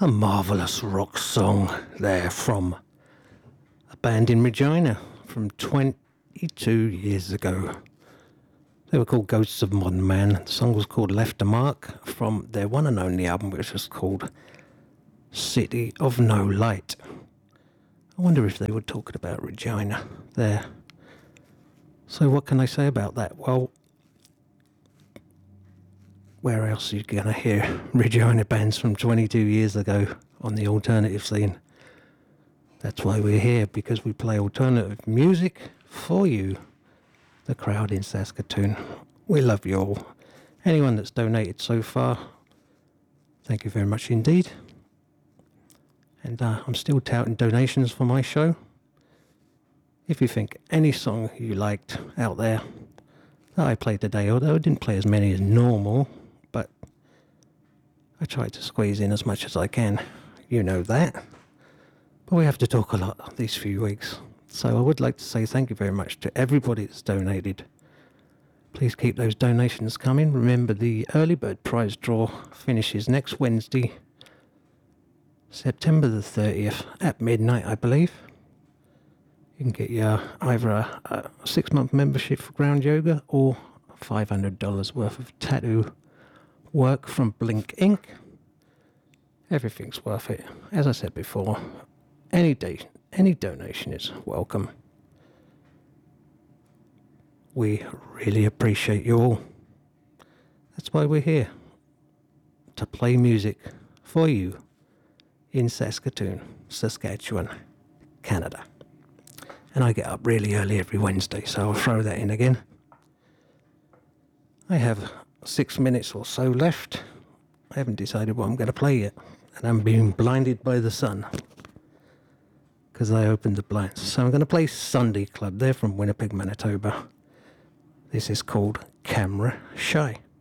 A marvellous rock song there from a band in Regina from 22 years ago. They were called Ghosts of Modern Man. The song was called Left a Mark from their one and only album, which was called City of No Light. I wonder if they were talking about Regina there. So what can I say about that? Well, where else are you going to hear Regina bands from 22 years ago on the alternative scene? That's why we're here, because we play alternative music for you, the crowd in Saskatoon. We love you all. Anyone that's donated so far, thank you very much indeed. And I'm still touting donations for my show. If you think any song you liked out there that I played today, although I didn't play as many as normal, but I tried to squeeze in as much as I can. You know that. But we have to talk a lot these few weeks. So I would like to say thank you very much to everybody that's donated. Please keep those donations coming. Remember, the early bird prize draw finishes next Wednesday, September the 30th at midnight, I believe. You can get your either a 6-month membership for Ground Yoga or $500 worth of tattoo work from Blink Inc. Everything's worth it. As I said before, any donation is welcome. We really appreciate you all. That's why we're here, to play music for you in Saskatoon, Saskatchewan, Canada. And I get up really early every Wednesday, so I'll throw that in again. I have 6 minutes or so left. I haven't decided what I'm going to play yet, and I'm being blinded by the sun because I opened the blinds. So I'm going to play Sunday Club. They're from Winnipeg, Manitoba. This is called Camera Shy.